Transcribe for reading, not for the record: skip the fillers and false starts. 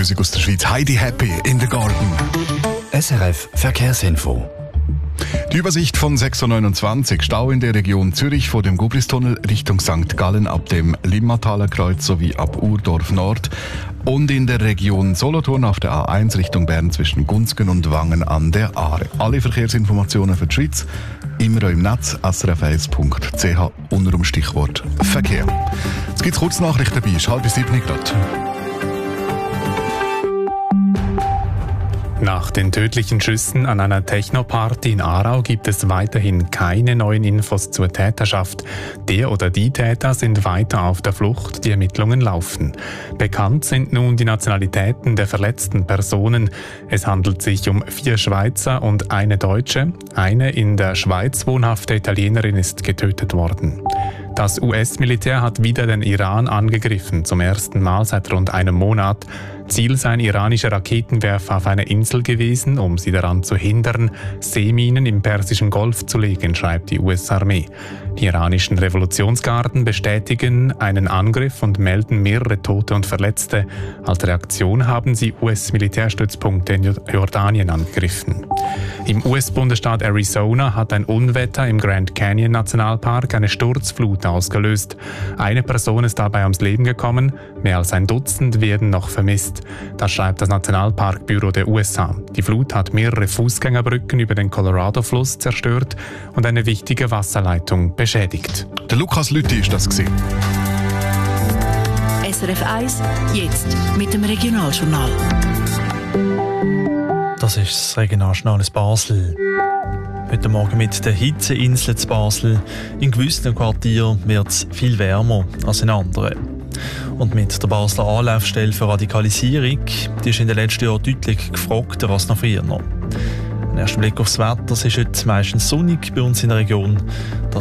Musik aus der Schweiz. Heidi Happy in the Garden. SRF Verkehrsinfo. Die Übersicht von 6.29 Uhr. Stau in der Region Zürich vor dem Gubristunnel Richtung St. Gallen ab dem Limmataler Kreuz sowie ab Urdorf Nord. Und in der Region Solothurn auf der A1 Richtung Bern zwischen Gunzgen und Wangen an der Aare. Alle Verkehrsinformationen für die Schweiz immer auch im Netz srf1.ch unter dem Stichwort Verkehr. Jetzt gibt es Kurznachrichten dabei, ist 6:30 gerade. Nach den tödlichen Schüssen an einer Techno-Party in Aarau gibt es weiterhin keine neuen Infos zur Täterschaft. Der oder die Täter sind weiter auf der Flucht, die Ermittlungen laufen. Bekannt sind nun die Nationalitäten der verletzten Personen. Es handelt sich um 4 Schweizer und eine Deutsche. Eine in der Schweiz wohnhafte Italienerin ist getötet worden. Das US-Militär hat wieder den Iran angegriffen, zum ersten Mal seit rund einem Monat. Ziel seien iranische Raketenwerfer auf einer Insel gewesen, um sie daran zu hindern, Seeminen im Persischen Golf zu legen, schreibt die US-Armee. Die iranischen Revolutionsgarden bestätigen einen Angriff und melden mehrere Tote und Verletzte. Als Reaktion haben sie US-Militärstützpunkte in Jordanien angegriffen. Im US-Bundesstaat Arizona hat ein Unwetter im Grand Canyon Nationalpark eine Sturzflut ausgelöst. Eine Person ist dabei ums Leben gekommen, mehr als ein Dutzend werden noch vermisst. Das schreibt das Nationalparkbüro der USA. Die Flut hat mehrere Fußgängerbrücken über den Colorado-Fluss zerstört und eine wichtige Wasserleitung beschädigt. Der Lukas Lüthi ist das gewesen. SRF 1, jetzt mit dem Regionaljournal. Das ist das Regionaljournal in Basel. Heute Morgen mit der Hitzeinsel zu Basel. In gewissen Quartieren wird es viel wärmer als in anderen. Und mit der Basler Anlaufstelle für Radikalisierung, die ist in den letzten Jahren deutlich gefragter als noch früher. Ein erster Blick aufs Wetter, es ist heute meistens sonnig bei uns in der Region. Das